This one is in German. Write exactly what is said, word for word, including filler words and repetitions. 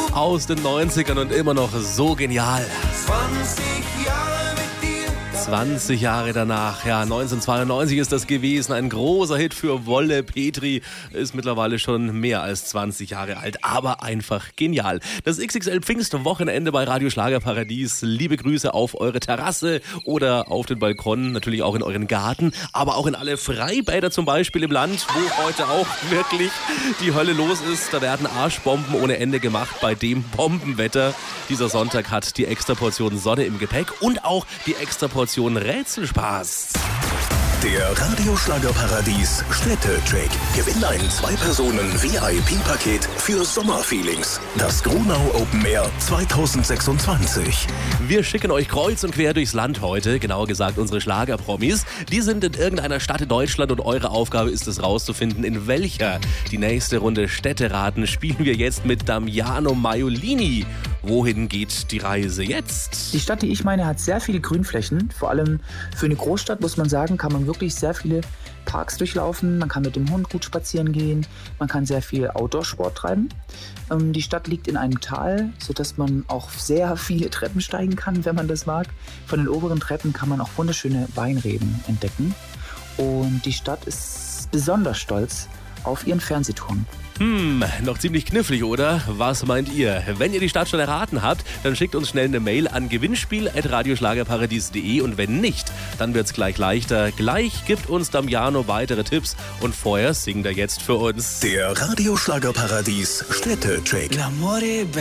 aus den neunzigern und immer noch so genial. zwanzig Jahre mit dir. zwanzig Jahre danach, ja, neunzehnhundertzweiundneunzig ist das gewesen. Ein großer Hit für Wolle Petri. Ist mittlerweile schon mehr als zwanzig Jahre alt, aber einfach genial. Das X X L Pfingstwochenende bei Radio Schlagerparadies. Liebe Grüße auf eure Terrasse oder auf den Balkon, natürlich auch in euren Garten, aber auch in alle Freibäder zum Beispiel im Land, wo heute auch wirklich die Hölle los ist. Da werden Arschbomben ohne Ende gemacht bei dem Bombenwetter. Dieser Sonntag hat die extra Portion Sonne im Gepäck und auch die extra Portion Rätselspaß. Der Radio Schlagerparadies Städtetrack. Gewinn ein Zwei-Personen-V I P-Paket für Sommerfeelings. Das Gronau Open Air zweitausendsechsundzwanzig. Wir schicken euch kreuz und quer durchs Land heute, genauer gesagt unsere Schlagerpromis. Die sind in irgendeiner Stadt in Deutschland und eure Aufgabe ist es rauszufinden, in welcher. Die nächste Runde Städteraten spielen wir jetzt mit Damiano Maiolini. Wohin geht die Reise jetzt? Die Stadt, die ich meine, hat sehr viele Grünflächen. Vor allem für eine Großstadt, muss man sagen, kann man wirklich sehr viele Parks durchlaufen. Man kann mit dem Hund gut spazieren gehen. Man kann sehr viel Outdoor-Sport treiben. Ähm, die Stadt liegt in einem Tal, sodass man auch sehr viele Treppen steigen kann, wenn man das mag. Von den oberen Treppen kann man auch wunderschöne Weinreben entdecken. Und die Stadt ist besonders stolz auf ihren Fernsehturm. Hm, noch ziemlich knifflig, oder? Was meint ihr? Wenn ihr die Stadt schon erraten habt, dann schickt uns schnell eine Mail an gewinnspiel at radioschlagerparadies punkt de und wenn nicht, dann wird's gleich leichter. Gleich gibt uns Damiano weitere Tipps und vorher singt er jetzt für uns. Der Radio Schlagerparadies Städtetrack.